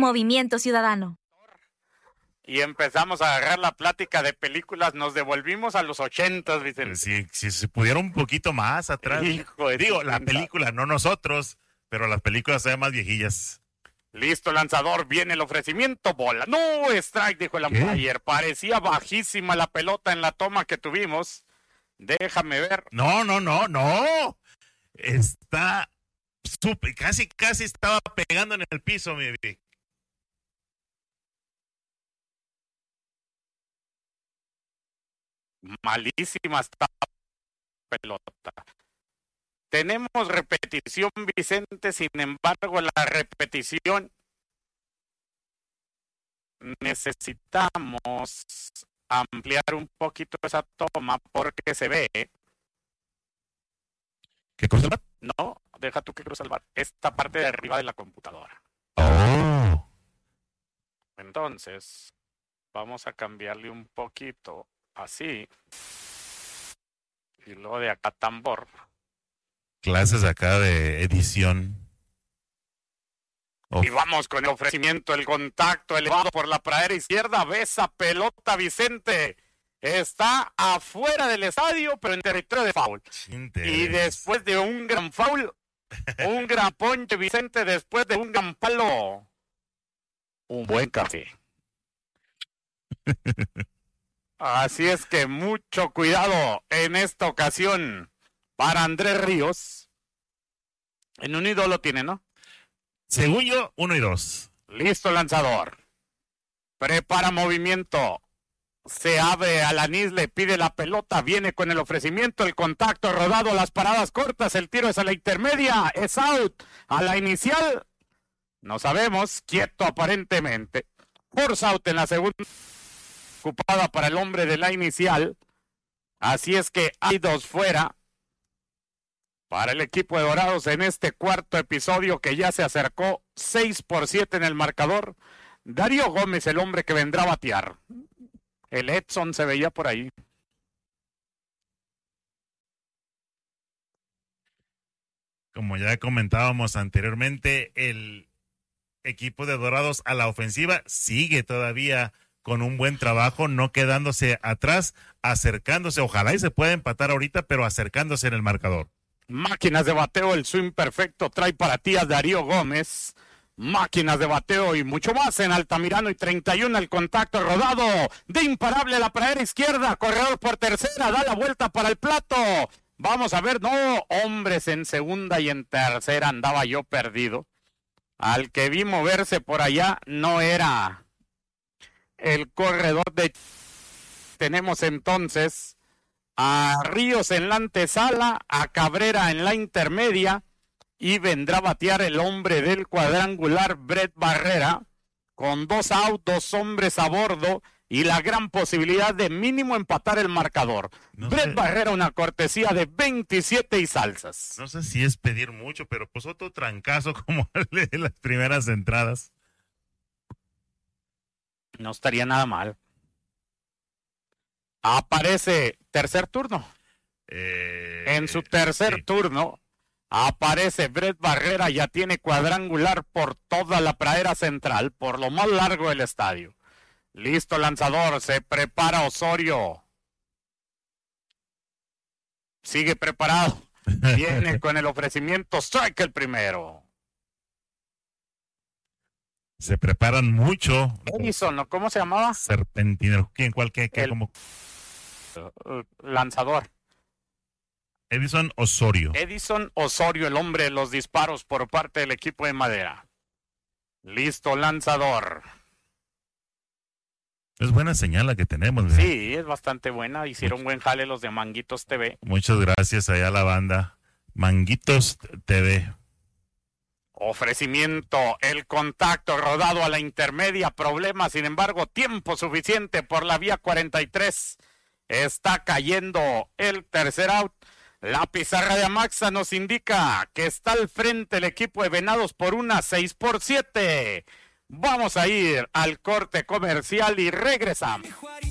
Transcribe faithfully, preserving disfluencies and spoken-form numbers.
Movimiento Ciudadano. Y empezamos a agarrar la plática de películas, nos devolvimos a los ochentas, Vicente. Si, si se pudiera un poquito más atrás. Hijo de Digo, tu la pinta. película, no nosotros, pero las películas se ven más viejillas. Listo, lanzador, viene el ofrecimiento, bola. No, strike, dijo el umpire. Parecía bajísima la pelota en la toma que tuvimos. Déjame ver. No, no, no, no. Está súper, casi, casi estaba pegando en el piso, mi Vic. Malísima esta pelota. Tenemos repetición, Vicente, sin embargo, la repetición necesitamos ampliar un poquito esa toma porque se ve. ¿Qué cosa? No, deja tú que cruza el bar. Esta parte de arriba de la computadora. Oh. Entonces, vamos a cambiarle un poquito así. Y luego de acá tambor. Clases acá de edición. Y vamos con el ofrecimiento, el contacto elevado por la pradera izquierda. Ve esa pelota, Vicente. Está afuera del estadio, pero en territorio de foul. Y después de un gran foul, un gran ponche, Vicente, después de un gran palo, un buen café. Así es que mucho cuidado en esta ocasión para Andrés Ríos. En un ídolo tiene, ¿no? Según yo, uno y dos. Listo, lanzador. Prepara movimiento. Se abre al anís, le pide la pelota, viene con el ofrecimiento, el contacto rodado, las paradas cortas, el tiro es a la intermedia, es out. A la inicial, no sabemos, quieto aparentemente. Force out en la segunda, ocupada para el hombre de la inicial. Así es que hay dos fuera para el equipo de Dorados en este cuarto episodio que ya se acercó seis por siete en el marcador. Darío Gómez, el hombre que vendrá a batear. El Edson se veía por ahí. Como ya comentábamos anteriormente, el equipo de Dorados a la ofensiva sigue todavía con un buen trabajo, no quedándose atrás, acercándose. Ojalá y se pueda empatar ahorita, pero acercándose en el marcador. Máquinas de bateo, el swing perfecto trae para ti a Darío Gómez. Máquinas de bateo y mucho más en Altamirano y treinta y uno el contacto rodado de imparable a la pradera izquierda, corredor por tercera, da la vuelta para el plato. Vamos a ver, no, hombres en segunda y en tercera, andaba yo perdido. Al que vi moverse por allá no era el corredor de... Tenemos entonces a Ríos en la antesala, a Cabrera en la intermedia. Y vendrá a batear el hombre del cuadrangular, Brett Barrera, con dos outs, dos hombres a bordo y la gran posibilidad de mínimo empatar el marcador. No Brett sé. Barrera, una cortesía de veintisiete y salsas. No sé si es pedir mucho, pero pues otro trancazo como el de las primeras entradas. No estaría nada mal. Aparece tercer turno. Eh, en su tercer sí. turno. Aparece Brett Barrera, ya tiene cuadrangular por toda la pradera central, por lo más largo del estadio. Listo, lanzador, se prepara Osorio. Sigue preparado. Viene con el ofrecimiento, strike el primero. Se preparan mucho. Edison, ¿no? ¿Cómo se llamaba? Serpentino. ¿Quién? ¿Cuál? ¿Qué? qué el, como... Lanzador. Edison Osorio. Edison Osorio, el hombre de los disparos por parte del equipo de Madera. Listo, lanzador. Es buena señal la que tenemos, ¿verdad? Sí, es bastante buena. Hicieron Much... buen jale los de Manguitos T V. Muchas gracias allá a la banda. Manguitos T V. Ofrecimiento, el contacto rodado a la intermedia. Problema, sin embargo, tiempo suficiente por la vía cuarenta y tres. Está cayendo el tercer out. La pizarra de Amaxa nos indica que está al frente el equipo de Venados por una seis por siete. Vamos a ir al corte comercial y regresamos.